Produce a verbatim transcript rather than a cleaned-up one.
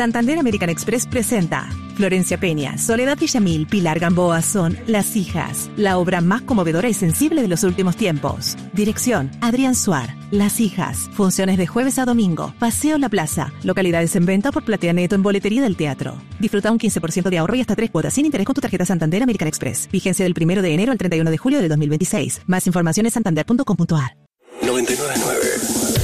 Santander American Express presenta Florencia Peña, Soledad Villamil, Pilar Gamboa son Las Hijas, la obra más conmovedora y sensible de los últimos tiempos. Dirección, Adrián Suar. Las Hijas, funciones de jueves a domingo, Paseo La Plaza, localidades en venta por Platea Neto en boletería del teatro. Disfruta un quince por ciento de ahorro y hasta tres cuotas sin interés con tu tarjeta Santander American Express. Vigencia del primero de enero al treinta y uno de julio de dos mil veintiséis. Más información en santander punto com punto a r. noventa y nueve punto nueve